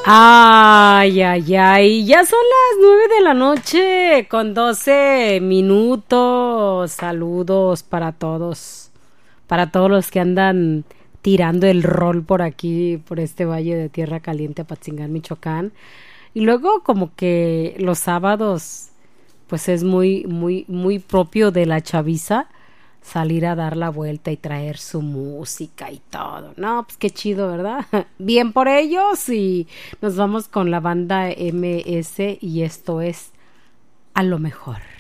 Ay, ay, ay, ya son las 9 de la noche con 12 minutos. Saludos para todos los que andan tirando el rol por aquí, por este valle de Tierra Caliente, Apatzingán, Michoacán. Y luego como que los sábados, pues es muy propio de la chaviza salir a dar la vuelta y traer su música y todo. No, pues qué chido, ¿verdad? Bien por ellos y nos vamos con la banda MS y esto es A lo mejor.